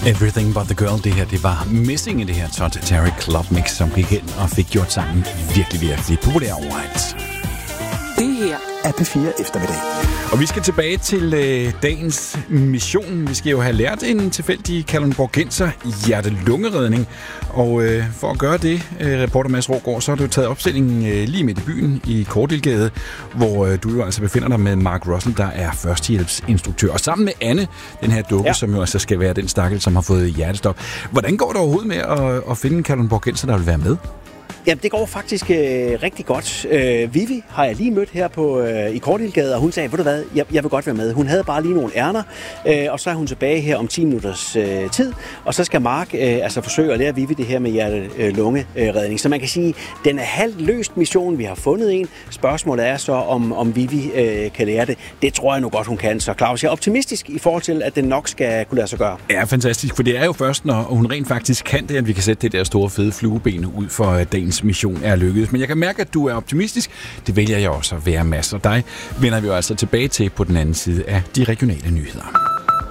Everything But The Girl, det her, det var Missing i det her Todd Terry Club Mix, som gik ind og fik gjort sangen virkelig, virkelig populær overalt. Det her er P4 Eftermiddag. Og vi skal tilbage til dagens mission. Vi skal jo have lært en tilfældig kalundborgenser hjerte-lungeredning. Og for at gøre det, reporter Mads Rågaard, så har du taget opstillingen lige midt i byen i Kordilgade, hvor du jo altså befinder dig med Mark Russell, der er førstehjælpsinstruktør. Og sammen med Anne, den her dukke, som jo altså skal være den stakkel, som har fået hjertestop. Hvordan går det overhovedet med at finde en kalundborgenser, der vil være med? Jamen, det går faktisk rigtig godt. Vivi har jeg lige mødt her i Kordilgade, og hun sagde, ved du hvad, jeg vil godt være med. Hun havde bare lige nogle ærner, og så er hun tilbage her om 10 minutters tid, og så skal Mark forsøge at lære Vivi det her med hjerte-lunge-redning. Så man kan sige, den er halvt løst mission. Vi har fundet en. Spørgsmålet er så, om Vivi kan lære det. Det tror jeg nu godt, hun kan. Så Claus, jeg er optimistisk i forhold til, at den nok skal kunne lade sig gøre. Ja, fantastisk, for det er jo først, når hun rent faktisk kan det, at vi kan sætte det der store fede flueben ud for dagens mission er lykkedes. Men jeg kan mærke, at du er optimistisk. Det vælger jeg også at være, Mads. Og dig vender vi jo altså tilbage til på den anden side af de regionale nyheder.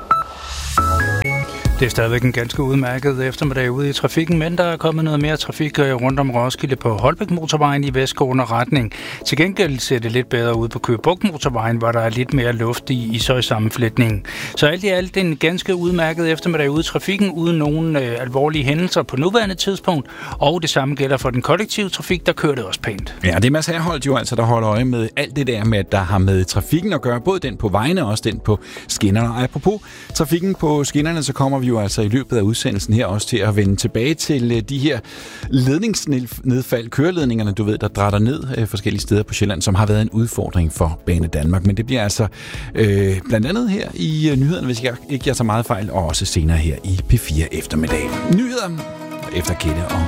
Det er stadigvæk en ganske udmærket eftermiddag ude i trafikken, men der er kommet noget mere trafik rundt om Roskilde på Holbæk Motorvejen i vestgående retning. Til gengæld ser det lidt bedre ud på Køge Bugt Motorvejen, hvor der er lidt mere luft i sammenflætningen. Så alt i alt en ganske udmærket eftermiddag ude i trafikken, uden nogen alvorlige hændelser på nuværende tidspunkt. Og det samme gælder for den kollektive trafik, der kører det også pænt. Ja, det er Mads Herholdt jo altså, der holder øje med alt det der med, at der har med trafikken at gøre. Både den på vejene og også den på skinnerne. Og apropos trafikken på skinnerne, så kommer vi jo altså i løbet af udsendelsen her også til at vende tilbage til de her ledningsnedfald, køreledningerne, du ved, der drætter ned forskellige steder på Sjælland, som har været en udfordring for Bane Danmark. Men det bliver altså blandt andet her i nyhederne, hvis jeg ikke gør så meget fejl, og også senere her i P4 Eftermiddag. Nyheder efter Kette og